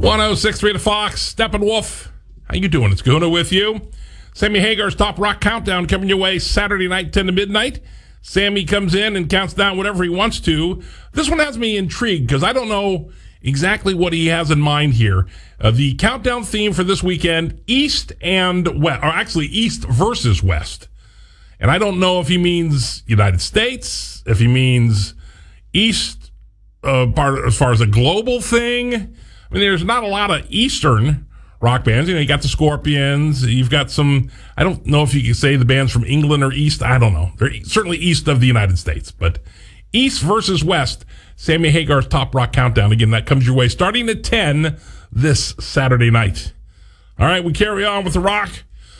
106.3 to Fox, Steppenwolf. How you doing? It's Guna with you. Sammy Hagar's Top Rock Countdown coming your way Saturday night, 10 to midnight. Sammy comes in and counts down whatever he wants to. This one has me intrigued because I don't know exactly what he has in mind here. The countdown theme for this weekend, East and West, or actually East versus West. And I don't know if he means United States, if he means East part as far as a global thing. I mean, there's not a lot of Eastern rock bands. You got the Scorpions. You've got some, I don't know if you can say the bands from England or East. I don't know. They're certainly east of the United States. But East versus West, Sammy Hagar's Top Rock Countdown. Again, that comes your way starting at 10 this Saturday night. All right, we carry on with the rock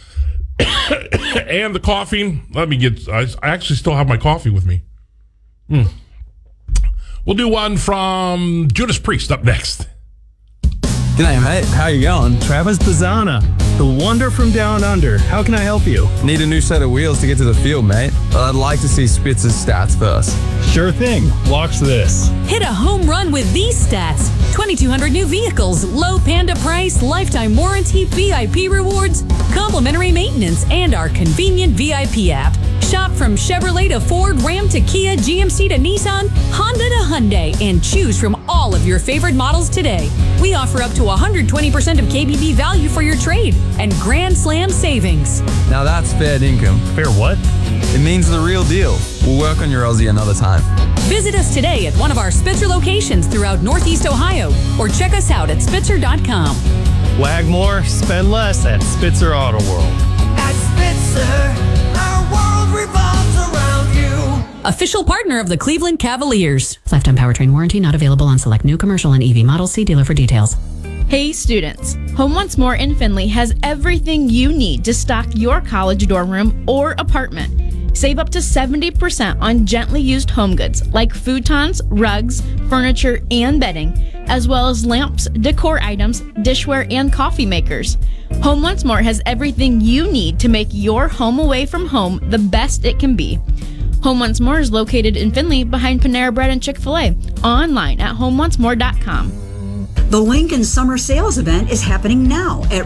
and the coffee. I actually still have my coffee with me. We'll do one from Judas Priest up next. G'day, mate. How you going? Travis Bazzana, the wonder from down under. How can I help you? Need a new set of wheels to get to the field, mate. I'd like to see Spitz's stats first. Sure thing. Watch this. Hit a home run with these stats. 2,200 new vehicles, low Panda price, lifetime warranty, VIP rewards, complimentary maintenance, and our convenient VIP app. Shop from Chevrolet to Ford, Ram to Kia, GMC to Nissan, Honda to Hyundai, and choose from all of your favorite models today. We offer up to 120% of KBB value for your trade and Grand Slam savings. Now that's fair income. Fair what? It means the real deal. We'll work on your Aussie another time. Visit us today at one of our Spitzer locations throughout Northeast Ohio or check us out at Spitzer.com. Wag more, spend less at Spitzer Auto World. At Spitzer, our world revolves around you. Official partner of the Cleveland Cavaliers. Lifetime powertrain warranty not available on select new commercial and EV models. See dealer for details. Hey students, Home Once More in Findlay has everything you need to stock your college dorm room or apartment. Save up to 70% on gently used home goods like futons, rugs, furniture, and bedding, as well as lamps, decor items, dishware, and coffee makers. Home Once More has everything you need to make your home away from home the best it can be. Home Once More is located in Findlay behind Panera Bread and Chick-fil-A. Online at homeoncemore.com. The Lincoln Summer Sales Event is happening now at